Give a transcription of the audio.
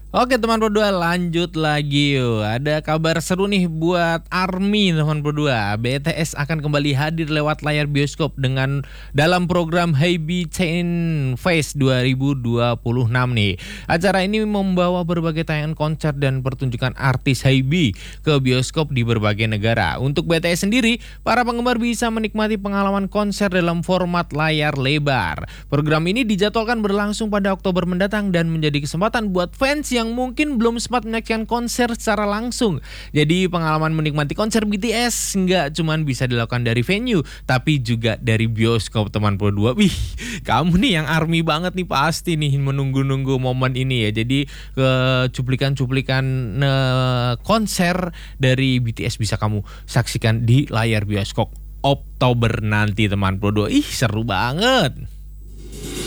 Oke teman berdua, lanjut lagi yuk. Ada kabar seru nih buat ARMY teman berdua. BTS akan kembali hadir lewat layar bioskop dengan dalam program Hybe Chain Fest 2026 nih. Acara ini membawa berbagai tayangan konser dan pertunjukan artis Hybe ke bioskop di berbagai negara. Untuk BTS sendiri, para penggemar bisa menikmati pengalaman konser dalam format layar lebar. Program ini dijadwalkan berlangsung pada Oktober mendatang dan menjadi kesempatan buat fans yang mungkin belum sempat menyaksikan konser secara langsung. Jadi pengalaman menikmati konser BTS nggak cuma bisa dilakukan dari venue, tapi juga dari bioskop teman berdua. Wih, kamu nih yang ARMY banget nih pasti nih menunggu-nunggu momen ini ya. Jadi ke cuplikan-cuplikan konser dari BTS bisa kamu saksikan di layar bioskop Oktober nanti teman berdua. Ih, seru banget.